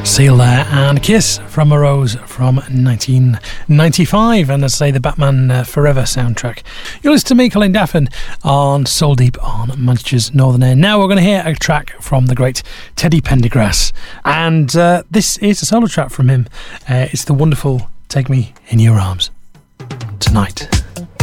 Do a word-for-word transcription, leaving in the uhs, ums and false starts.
Seal there, and Kiss from a Rose from nineteen ninety-five, and let's say the Batman uh, Forever soundtrack. You're listening to me, Colin Daffin, on Soul Deep on Manchester's Northern Air. Now we're going to hear a track from the great Teddy Pendergrass, and uh, this is a solo track from him. Uh, it's the wonderful Take Me in Your Arms Tonight.